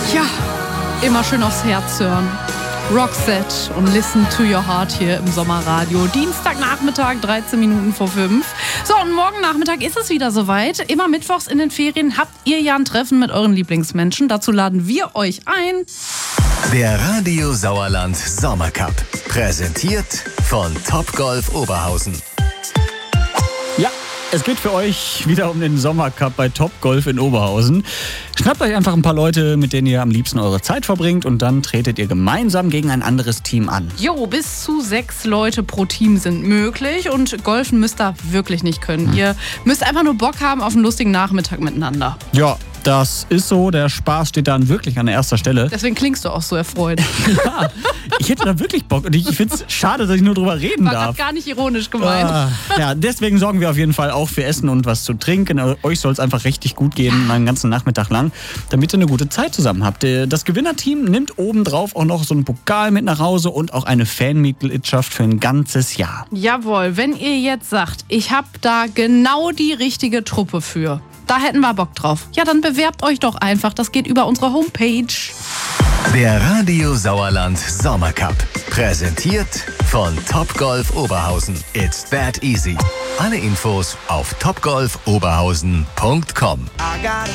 Ja, immer schön aufs Herz hören. Roxette und Listen to Your Heart hier im Sommerradio. Dienstagnachmittag, 13 Minuten vor 5. So, und morgen Nachmittag ist es wieder soweit. Immer mittwochs in den Ferien habt ihr ja ein Treffen mit euren Lieblingsmenschen. Dazu laden wir euch ein. Der Radio Sauerland Sommercup. Präsentiert von Topgolf Oberhausen. Ja, es geht für euch wieder um den Sommercup bei Topgolf in Oberhausen. Schnappt euch einfach ein paar Leute, mit denen ihr am liebsten eure Zeit verbringt, und dann tretet ihr gemeinsam gegen ein anderes Team an. Jo, bis zu 6 Leute pro Team sind möglich, und golfen müsst ihr wirklich nicht können. Ihr müsst einfach nur Bock haben auf einen lustigen Nachmittag miteinander. Ja, das ist so. Der Spaß steht dann wirklich an erster Stelle. Deswegen klingst du auch so erfreut. Ja, ich hätte da wirklich Bock, und ich finde es schade, dass ich nur drüber reden War darf. gar nicht ironisch gemeint. Ja, deswegen sorgen wir auf jeden Fall auch für Essen und was zu trinken. Euch soll es einfach richtig gut gehen, einen ganzen Nachmittag lang, damit ihr eine gute Zeit zusammen habt. Das Gewinnerteam nimmt obendrauf auch noch so einen Pokal mit nach Hause und auch eine Fanmitgliedschaft für ein ganzes Jahr. Jawohl, wenn ihr jetzt sagt, ich habe da genau die richtige Truppe für, da hätten wir Bock drauf, ja, dann bewerbt euch doch einfach. Das geht über unsere Homepage. Der Radio Sauerland Sommercup. Präsentiert von Topgolf Oberhausen. It's that easy. Alle Infos auf topgolfoberhausen.com.